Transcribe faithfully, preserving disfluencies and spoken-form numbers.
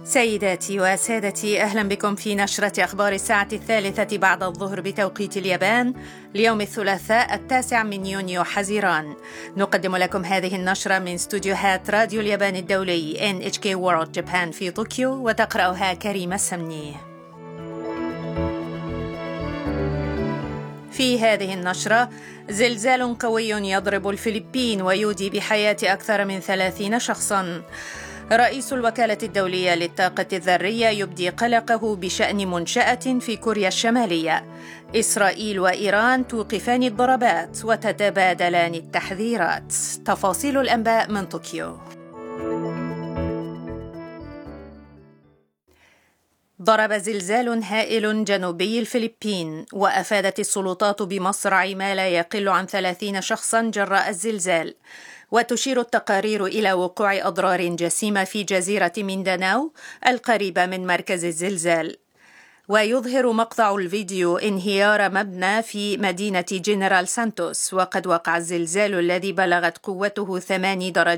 سيداتي وسادتي، أهلا بكم في نشرة أخبار الساعة الثالثة بعد الظهر بتوقيت اليابان ليوم الثلاثاء التاسع من يونيو حزيران. نقدم لكم هذه النشرة من استوديوهات راديو اليابان الدولي إن إتش كي World Japan في طوكيو، وتقرأها كريمة السمني. في هذه النشرة: زلزال قوي يضرب الفلبين ويودي بحياة أكثر من ثلاثين شخصاً. رئيس الوكالة الدولية للطاقة الذرية يبدي قلقه بشأن منشأة في كوريا الشمالية. إسرائيل وإيران توقفان الضربات وتتبادلان التحذيرات. تفاصيل الأنباء من طوكيو. ضرب زلزال هائل جنوبي الفلبين، وأفادت السلطات بمصرع ما لا يقل عن ثلاثين شخصاً جراء الزلزال. وتشير التقارير إلى وقوع أضرار جسيمة في جزيرة مينداناو القريبة من مركز الزلزال. ويظهر مقطع الفيديو انهيار مبنى في مدينة جنرال سانتوس، وقد وقع الزلزال الذي بلغت قوته ثماني درجات